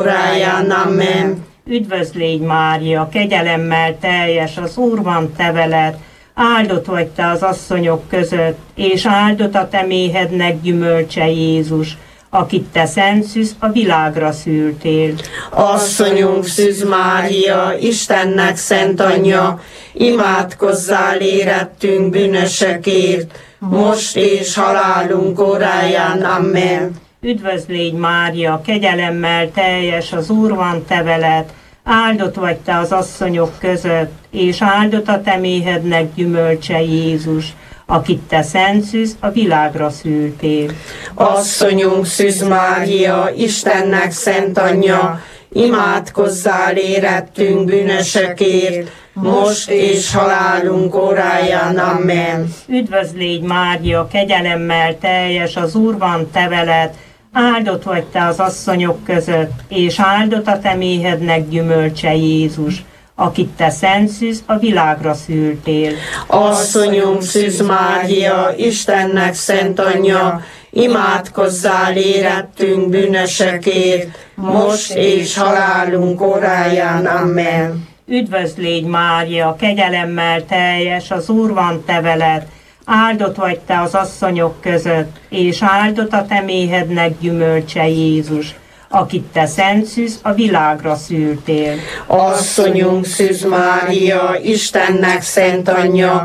óráján. Amen. Üdvözl légy Mária, kegyelemmel teljes, az Úr van te veled, áldott vagy te az asszonyok között, és áldott a te méhednek gyümölcse Jézus, akit te Szent Szűz a világra szültél. Asszonyunk Szűz Mária, Istennek szent anyja, imádkozzál érettünk bűnösökért, most és halálunk óráján. Amen. Üdvözl légy Mária, kegyelemmel teljes, az Úr van te veled, áldott vagy te az asszonyok között, és áldott a te méhednek gyümölcse Jézus, akit te Szent Szűz a világra szültél. Asszonyunk Szűz Mária, Istennek szent anyja, imádkozzál érettünk bűnösökért, most és halálunk óráján. Amen. Üdvözl légy Mária, kegyelemmel teljes, az Úr van te veled, áldott vagy te az asszonyok között, és áldott a te méhednek gyümölcse Jézus, akit te Szent Szűz a világra szültél. Asszonyunk Szűz Mária, Istennek szent anyja, imádkozzál érettünk bűnösökért, most és halálunk óráján. Amen. Üdvözl légy Mária, kegyelemmel teljes, az Úr van te veled, áldott vagy te az asszonyok között, és áldott a te méhednek gyümölcse Jézus, akit te Szent Szűz a világra szültél. Asszonyunk Szűz Mária, Istennek szent anyja,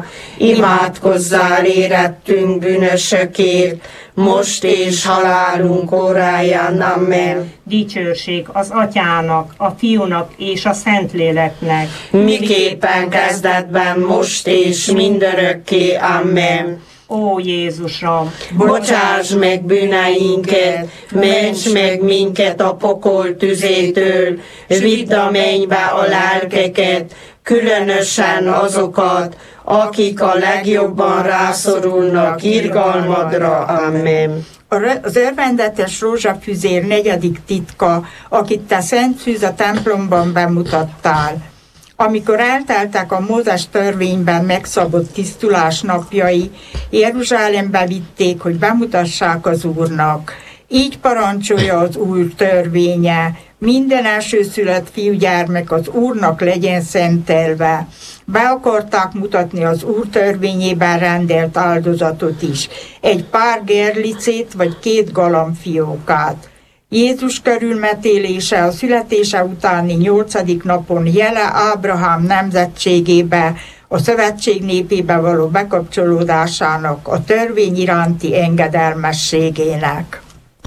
imádkozzál érettünk bűnösökért, most és halálunk óráján. Amen. Dicsőség az Atyának, a Fiúnak és a Szentléleknek, miképpen kezdetben, most és mindörökké. Amen. Ó Jézusom, bocsáss meg bűneinket, ments meg minket a pokol tüzétől, s vidd a mennybe a lelkeket, különösen azokat, akik a legjobban rászorulnak irgalmadra. Amen. Az örvendetes rózsafüzér negyedik titka, akit te Szent Szűz a templomban bemutattál. Amikor elteltek a Mózes törvényben megszabott tisztulás napjai, Jeruzsálembe vitték, hogy bemutassák az Úrnak. Így parancsolja az Úr törvénye: minden elsőszülött fiúgyermek az Úrnak legyen szentelve. Be akarták mutatni az Úr törvényében rendelt áldozatot is, egy pár gerlicét vagy 2 galambfiókát. Jézus körülmetélése a születése utáni 8. napon jele Ábrahám nemzetségébe, a szövetség népébe való bekapcsolódásának, a törvény iránti engedelmességének.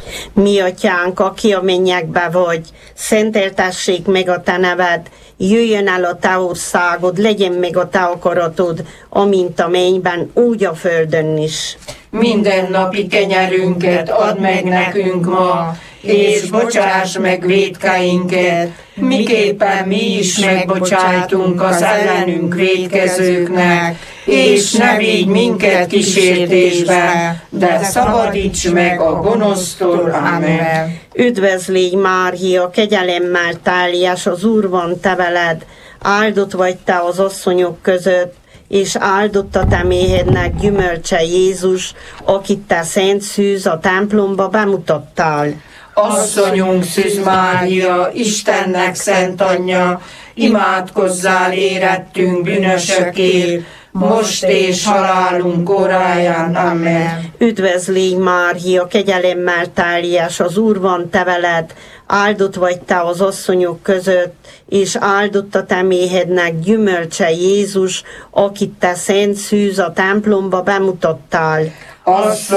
Mi atyánk, aki a mennyekbe vagy, szenteltessék meg a te neved, jöjjön el a te országod, legyen meg a te akaratod, amint a mennyben, úgy a földön is. Minden napi kenyerünket add meg nekünk ma, és bocsáss meg vétkeinket, miképpen mi is megbocsájtunk az ellenünk vétkezőknek, és ne vigy minket kísértésbe, de szabadíts meg a gonosztól. Amen. Üdvözl légy Mária, kegyelemmel teljes, az Úr van te veled, áldott vagy te az asszonyok között, és áldott a te méhednek gyümölcse Jézus, akit te Szent Szűz a templomba bemutattál. Asszonyunk Szűz Mária, Istennek szent anyja, imádkozzál érettünk bűnösökért, most és halálunk óráján. Amen. Üdvözl légy Mária, kegyelemmel teljes, az Úr van te veled, áldott vagy te az asszonyok között, és áldott a te méhednek gyümölcse Jézus, akit te Szent Szűz a templomba bemutattál.